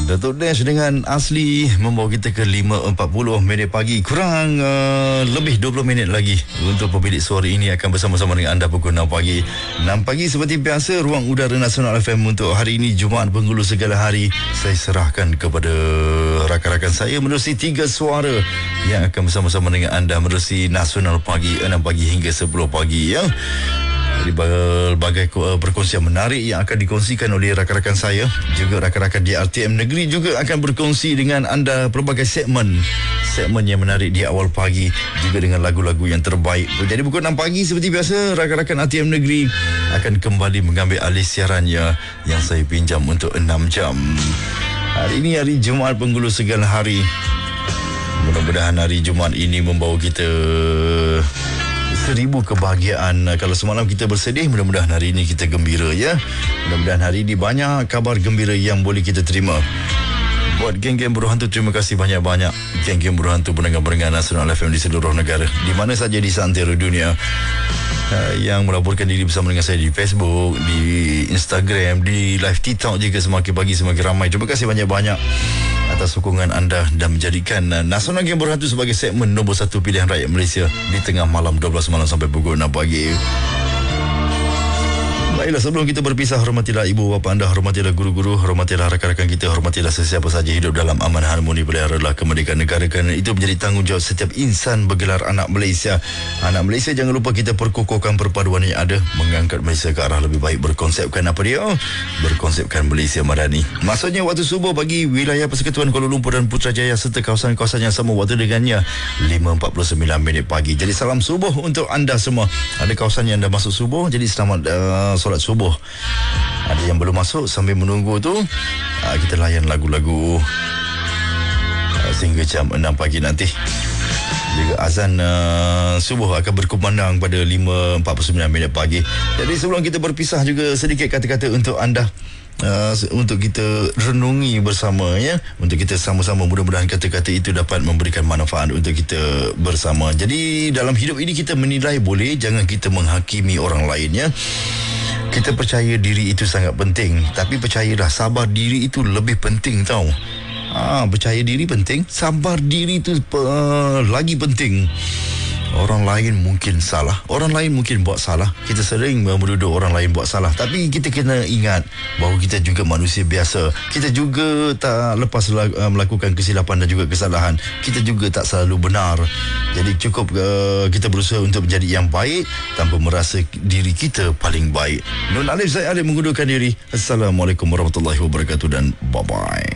Datuk Dash dengan Asli membawa kita ke 5.40 minit pagi. Kurang lebih 20 minit lagi untuk pemilik suara ini akan bersama-sama dengan anda pukul 6 pagi. 6 pagi seperti biasa, Ruang Udara Nasional FM untuk hari ini Jumaat Penghulu Segala Hari. Saya serahkan kepada rakan-rakan saya menerusi 3 suara yang akan bersama-sama dengan anda menerusi Nasional Pagi 6 pagi hingga 10 pagi ya. Jadi berbagai perkongsian menarik yang akan dikongsikan oleh rakan-rakan saya. Juga rakan-rakan di RTM Negeri juga akan berkongsi dengan anda pelbagai segmen yang menarik di awal pagi, juga dengan lagu-lagu yang terbaik. Jadi pukul 6 pagi seperti biasa, rakan-rakan RTM Negeri akan kembali mengambil alih siarannya yang saya pinjam untuk 6 jam. Hari ini hari Jumaat Penghulu Segala Hari. Mudah-mudahan hari Jumaat ini membawa kita 1000 kebahagiaan. Kalau semalam kita bersedih, mudah-mudahan hari ini kita gembira ya. Mudah-mudahan hari ini banyak kabar gembira yang boleh kita terima. Buat geng-geng buruh hantu, terima kasih banyak-banyak. Geng-geng buruh hantu pendengar-pendengar Nasional FM di seluruh negara, di mana saja di seantero dunia, yang melaporkan diri bersama dengan saya di Facebook, di Instagram, di live TikTok juga. Semakin pagi semakin ramai. Terima kasih banyak-banyak atas sokongan anda dan menjadikan Nasional Geng Berhantu sebagai segmen nombor 1 pilihan rakyat Malaysia di tengah malam 12 malam sampai pukul 6 pagi. Baiklah, sebelum kita berpisah, hormatilah ibu bapa anda, hormatilah guru-guru, hormatilah rakan-rakan kita, hormatilah sesiapa saja hidup dalam aman harmoni, peliharalah kemerdekaan negara, kerana itu menjadi tanggungjawab setiap insan bergelar anak Malaysia. Anak Malaysia, jangan lupa kita perkukuhkan perpaduan yang ada, mengangkat Malaysia ke arah lebih baik, berkonsepkan apa dia? Berkonsepkan Malaysia Madani. Maksudnya waktu subuh bagi wilayah Persekutuan Kuala Lumpur dan Putrajaya serta kawasan-kawasan yang sama waktu dengannya 5.49 minit pagi. Jadi salam subuh untuk anda semua. Ada kawasan yang dah masuk subuh, jadi selamat solat subuh. Ada yang belum masuk, sambil menunggu tu kita layan lagu-lagu sehingga jam 6 pagi nanti. Juga azan subuh akan berkumandang pada 5.49 minit pagi. Jadi sebelum kita berpisah, juga sedikit kata-kata untuk anda, untuk kita renungi bersama ya, untuk kita sama-sama, mudah-mudahan kata-kata itu dapat memberikan manfaat untuk kita bersama. Jadi dalam hidup ini kita menilai boleh, jangan kita menghakimi orang lain ya. Kita percaya diri itu sangat penting, tapi percayalah, sabar diri itu lebih penting tau. Percaya diri penting, sabar diri itu lagi penting. Orang lain mungkin salah, orang lain mungkin buat salah. Kita sering menuduh orang lain buat salah, tapi kita kena ingat bahawa kita juga manusia biasa. Kita juga tak lepas melakukan kesilapan dan juga kesalahan. Kita juga tak selalu benar. Jadi cukup kita berusaha untuk menjadi yang baik tanpa merasa diri kita paling baik. Nun Alif, saya Alif mengundurkan diri. Assalamualaikum warahmatullahi wabarakatuh dan bye-bye.